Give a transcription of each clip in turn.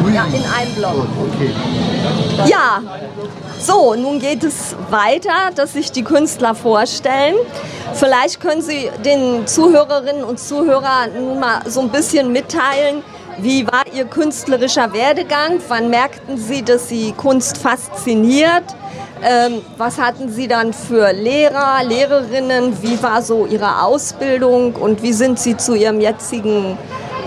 Ja, in einem Block. Okay. Ja, so, nun geht es weiter, dass sich die Künstler vorstellen. Vielleicht können Sie den Zuhörerinnen und Zuhörern nun mal so ein bisschen mitteilen, wie war Ihr künstlerischer Werdegang? Wann merkten Sie, dass Sie Kunst fasziniert? Was hatten Sie dann für Lehrer, Lehrerinnen? Wie war so Ihre Ausbildung und wie sind Sie zu Ihrem jetzigen,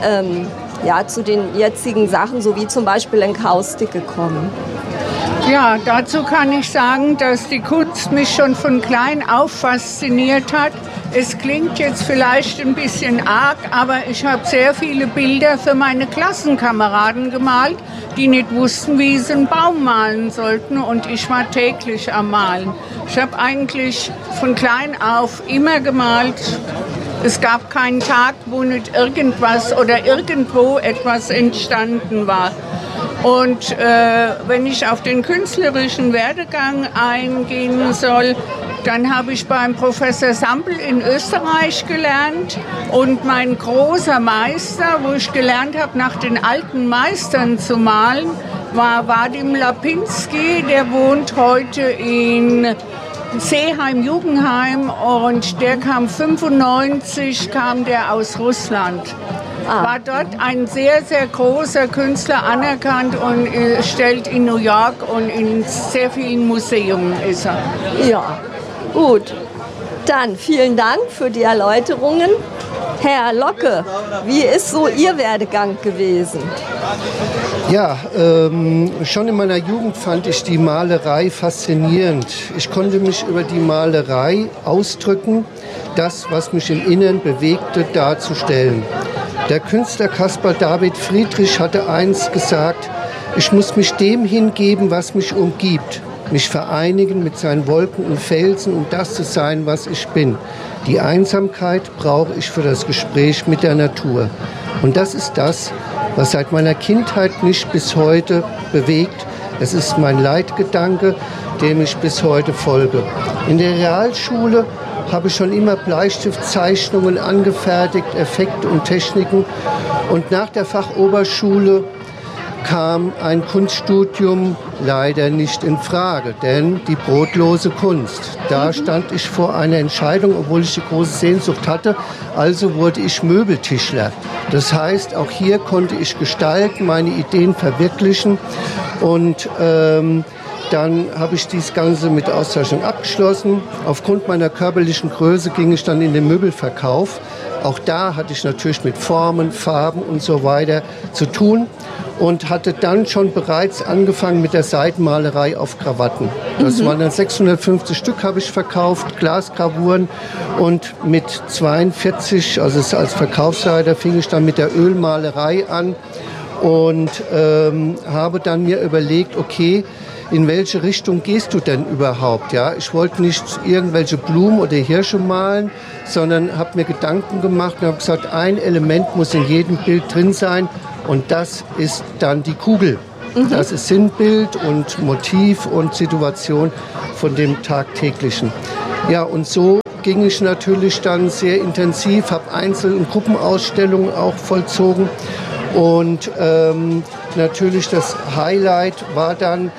zu den jetzigen Sachen, so wie zum Beispiel Enkaustik gekommen? Ja, dazu kann ich sagen, dass die Kunst mich schon von klein auf fasziniert hat. Es klingt jetzt vielleicht ein bisschen arg, aber ich habe sehr viele Bilder für meine Klassenkameraden gemalt, die nicht wussten, wie sie einen Baum malen sollten, und ich war täglich am Malen. Ich habe eigentlich von klein auf immer gemalt. Es gab keinen Tag, wo nicht irgendwas oder irgendwo etwas entstanden war. Und wenn ich auf den künstlerischen Werdegang eingehen soll, dann habe ich beim Professor Sampel in Österreich gelernt. Und mein großer Meister, wo ich gelernt habe, nach den alten Meistern zu malen, war Wadim Lapinski. Der wohnt heute in Seeheim-Jugendheim und der kam 1995 aus Russland. War dort ein sehr, sehr großer Künstler, anerkannt, und stellt in New York und in sehr vielen Museen ist er. Ja, gut. Dann vielen Dank für die Erläuterungen. Herr Locke, wie ist so Ihr Werdegang gewesen? Ja, schon in meiner Jugend fand ich die Malerei faszinierend. Ich konnte mich über die Malerei ausdrücken, das, was mich im Inneren bewegte, darzustellen. Der Künstler Caspar David Friedrich hatte einst gesagt, ich muss mich dem hingeben, was mich umgibt, mich vereinigen mit seinen Wolken und Felsen, um das zu sein, was ich bin. Die Einsamkeit brauche ich für das Gespräch mit der Natur. Und das ist das, was seit meiner Kindheit mich bis heute bewegt. Es ist mein Leitgedanke, dem ich bis heute folge. In der Realschule habe ich schon immer Bleistiftzeichnungen angefertigt, Effekte und Techniken. Und nach der Fachoberschule kam ein Kunststudium leider nicht in Frage, denn die brotlose Kunst. Da stand ich vor einer Entscheidung, obwohl ich die große Sehnsucht hatte. Also wurde ich Möbeltischler. Das heißt, auch hier konnte ich gestalten, meine Ideen verwirklichen, und dann habe ich dies Ganze mit Auszeichnung abgeschlossen. Aufgrund meiner körperlichen Größe ging ich dann in den Möbelverkauf. Auch da hatte ich natürlich mit Formen, Farben und so weiter zu tun und hatte dann schon bereits angefangen mit der Seitenmalerei auf Krawatten. Das waren dann 650 Stück, habe ich verkauft, Glasgravuren, und mit 42, also als Verkaufsleiter, fing ich dann mit der Ölmalerei an und habe dann mir überlegt, okay, in welche Richtung gehst du denn überhaupt? Ja, ich wollte nicht irgendwelche Blumen oder Hirsche malen, sondern habe mir Gedanken gemacht und habe gesagt, ein Element muss in jedem Bild drin sein, und das ist dann die Kugel. Das ist Sinnbild und Motiv und Situation von dem Tagtäglichen. Ja, und so ging ich natürlich dann sehr intensiv, habe Einzel- und Gruppenausstellungen auch vollzogen, und natürlich das Highlight war dann,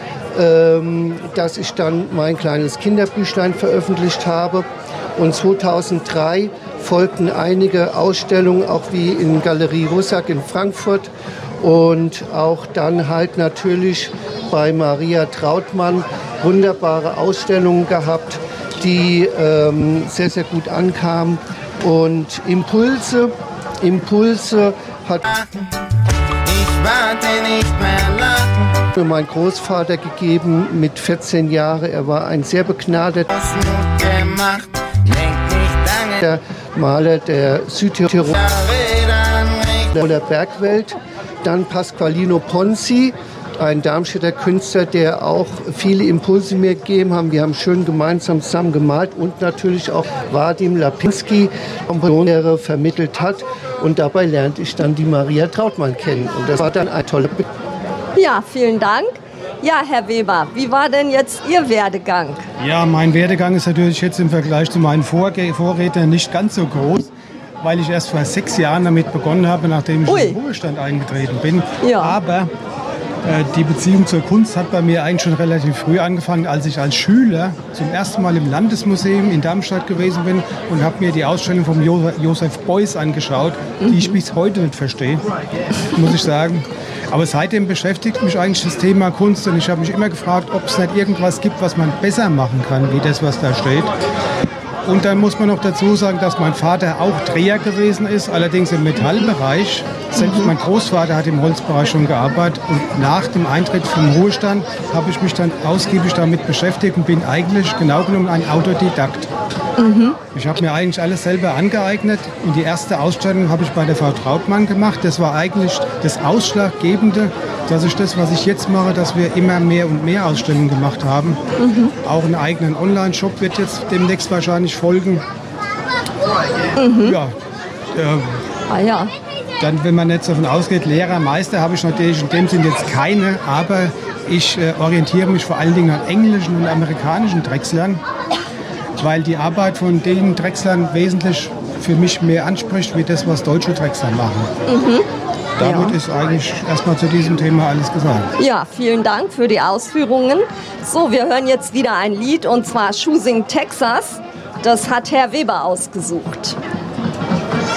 dass ich dann mein kleines Kinderbüchlein veröffentlicht habe. Und 2003 folgten einige Ausstellungen, auch wie in Galerie Russack in Frankfurt, und auch dann halt natürlich bei Maria Trautmann wunderbare Ausstellungen gehabt, die sehr, sehr gut ankamen. Und Impulse hat mir mein Großvater gegeben mit 14 Jahren. Er war ein sehr begnadeter Maler der Südtiroler Bergwelt. Dann Pasqualino Ponzi, ein Darmstädter Künstler, der auch viele Impulse mir gegeben haben. Wir haben schön gemeinsam zusammen gemalt, und natürlich auch Wadim Lapinski, der vermittelt hat. Und dabei lernte ich dann die Maria Trautmann kennen. Und das war dann ein toller Beginn. Ja, vielen Dank. Ja, Herr Weber, wie war denn jetzt Ihr Werdegang? Ja, mein Werdegang ist natürlich jetzt im Vergleich zu meinen Vorrednern nicht ganz so groß, weil ich erst vor 6 Jahren damit begonnen habe, nachdem ich in den Ruhestand eingetreten bin. Ja. Aber Die Beziehung zur Kunst hat bei mir eigentlich schon relativ früh angefangen, als ich als Schüler zum ersten Mal im Landesmuseum in Darmstadt gewesen bin und habe mir die Ausstellung von Joseph Beuys angeschaut, die ich bis heute nicht verstehe, muss ich sagen. Aber seitdem beschäftigt mich eigentlich das Thema Kunst und ich habe mich immer gefragt, ob es nicht irgendwas gibt, was man besser machen kann, wie das, was da steht. Und dann muss man noch dazu sagen, dass mein Vater auch Dreher gewesen ist, allerdings im Metallbereich. Selbst mein Großvater hat im Holzbereich schon gearbeitet. Und nach dem Eintritt vom Ruhestand habe ich mich dann ausgiebig damit beschäftigt und bin eigentlich genau genommen ein Autodidakt. Ich habe mir eigentlich alles selber angeeignet. Und die erste Ausstellung habe ich bei der Frau Trautmann gemacht. Das war eigentlich das Ausschlaggebende, dass ich das, was ich jetzt mache, dass wir immer mehr und mehr Ausstellungen gemacht haben. Auch einen eigenen Online-Shop wird jetzt demnächst wahrscheinlich folgen. Ja. Dann, wenn man jetzt davon ausgeht, Lehrer, Meister, habe ich natürlich in dem Sinn jetzt keine, aber ich orientiere mich vor allen Dingen an englischen und amerikanischen Drechslern, weil die Arbeit von den Drechslern wesentlich für mich mehr anspricht, wie das, was deutsche Drechsler machen. Damit ist eigentlich erstmal zu diesem Thema alles gesagt. Ja, vielen Dank für die Ausführungen. So, wir hören jetzt wieder ein Lied, und zwar Choosing Texas. Das hat Herr Weber ausgesucht.